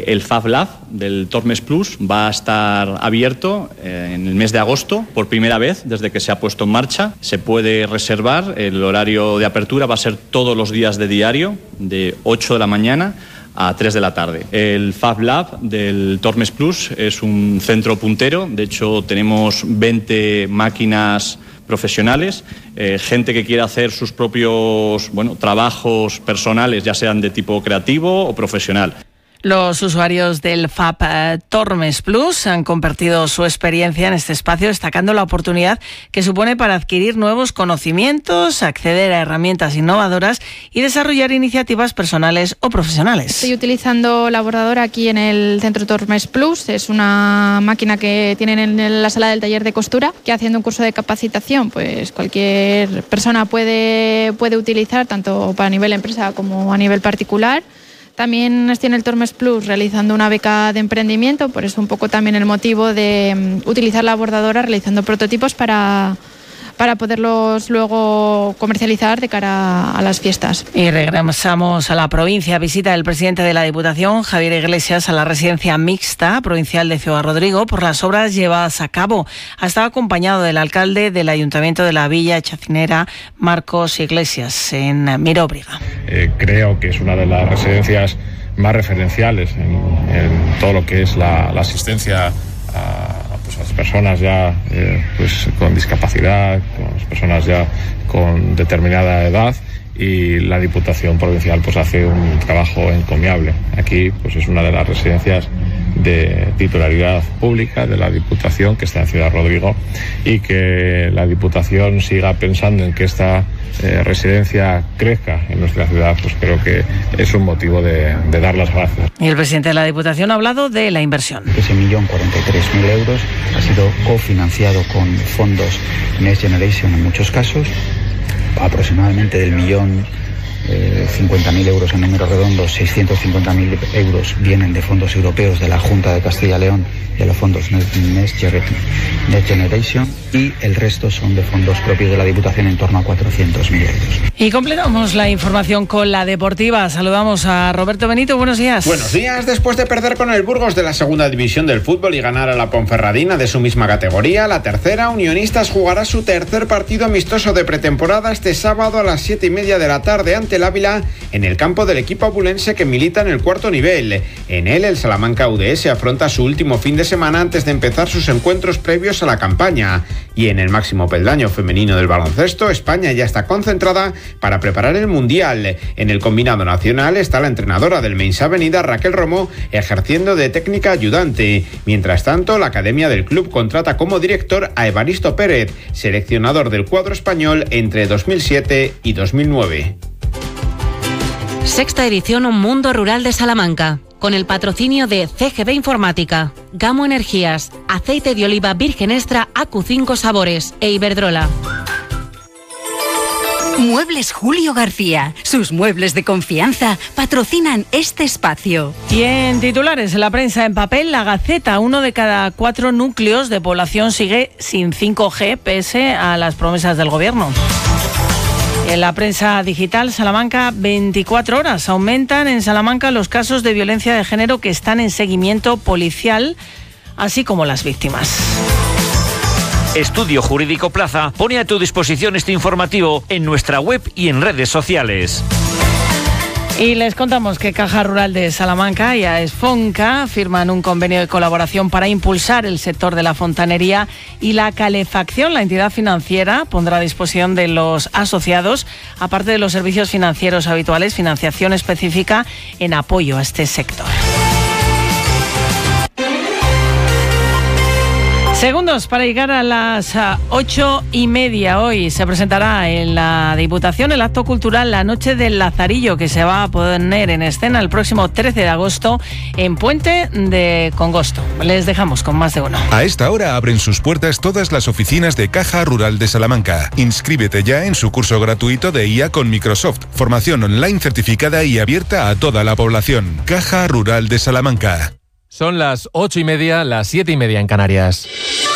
El Fab Lab del Tormes Plus va a estar abierto en el mes de agosto por primera vez desde que se ha puesto en marcha. Se puede reservar, el horario de apertura va a ser todos los días de diario, de 8 de la mañana a 3 de la tarde. El Fab Lab del Tormes Plus es un centro puntero, de hecho tenemos 20 máquinas profesionales, gente que quiera hacer sus propios trabajos personales, ya sean de tipo creativo o profesional. Los usuarios del Fab Tormes Plus han compartido su experiencia en este espacio, destacando la oportunidad que supone para adquirir nuevos conocimientos, acceder a herramientas innovadoras y desarrollar iniciativas personales o profesionales. Estoy utilizando la bordadora aquí en el Centro Tormes Plus. Es una máquina que tienen en la sala del taller de costura, que haciendo un curso de capacitación, pues cualquier persona puede utilizar, tanto para nivel empresa como a nivel particular. También estoy en el Tormes Plus realizando una beca de emprendimiento, por eso un poco también el motivo de utilizar la bordadora realizando prototipos para poderlos luego comercializar de cara a las fiestas. Y regresamos a la provincia. Visita del presidente de la Diputación, Javier Iglesias, a la residencia mixta provincial de Ciudad Rodrigo por las obras llevadas a cabo. Ha estado acompañado del alcalde del Ayuntamiento de la Villa Chacinera, Marcos Iglesias, en Miróbriga. Creo que es una de las residencias más referenciales en todo lo que es la asistencia a las personas ya con discapacidad, con las personas ya con determinada edad, y la Diputación Provincial hace un trabajo encomiable. Aquí es una de las residencias de titularidad pública de la Diputación, que está en Ciudad Rodrigo, y que la Diputación siga pensando en que esta residencia crezca en nuestra ciudad, creo que es un motivo de dar las gracias. Y el presidente de la Diputación ha hablado de la inversión. Ese 1.043.000 euros ha sido cofinanciado con fondos Next Generation en muchos casos, aproximadamente del 1.050.000 euros en números redondos, 650.000 euros vienen de fondos europeos de la Junta de Castilla y León, de los fondos Next Generation, y el resto son de fondos propios de la Diputación, en torno a 400.000 euros. Y completamos la información con la deportiva. Saludamos a Roberto Benito. Buenos días. Buenos días. Después de perder con el Burgos de la segunda división del fútbol y ganar a la Ponferradina de su misma categoría, la tercera, Unionistas jugará su tercer partido amistoso de pretemporada este sábado a las 7:30 de la tarde ante el Ávila, en el campo del equipo abulense que milita en el cuarto nivel. En él, el Salamanca UDS afronta su último fin de semana antes de empezar sus encuentros previos a la campaña. Y en el máximo peldaño femenino del baloncesto, España ya está concentrada para preparar el Mundial. En el combinado nacional está la entrenadora del Meinsa Avenida, Raquel Romo, ejerciendo de técnica ayudante. Mientras tanto, la academia del club contrata como director a Evaristo Pérez, seleccionador del cuadro español entre 2007 y 2009. Sexta edición Un Mundo Rural de Salamanca, con el patrocinio de CGB Informática, Gamo Energías, Aceite de Oliva Virgen Extra AQ5 Sabores e Iberdrola. Muebles Julio García. Sus muebles de confianza patrocinan este espacio. Y en titulares, en la prensa en papel, La Gaceta. 1 de cada 4 núcleos de población sigue sin 5G pese a las promesas del gobierno. En la prensa digital, Salamanca, 24 horas. Aumentan en Salamanca los casos de violencia de género que están en seguimiento policial, así como las víctimas. Estudio Jurídico Plaza pone a tu disposición este informativo en nuestra web y en redes sociales. Y les contamos que Caja Rural de Salamanca y AESFONCA firman un convenio de colaboración para impulsar el sector de la fontanería y la calefacción. La entidad financiera pondrá a disposición de los asociados, aparte de los servicios financieros habituales, financiación específica en apoyo a este sector. Segundos para llegar a las 8:30. Hoy se presentará en la Diputación el acto cultural La Noche del Lazarillo, que se va a poner en escena el próximo 13 de agosto en Puente de Congosto. Les dejamos con más de uno. A esta hora abren sus puertas todas las oficinas de Caja Rural de Salamanca. Inscríbete ya en su curso gratuito de IA con Microsoft. Formación online certificada y abierta a toda la población. Caja Rural de Salamanca. Son las 8:30, las 7:30 en Canarias.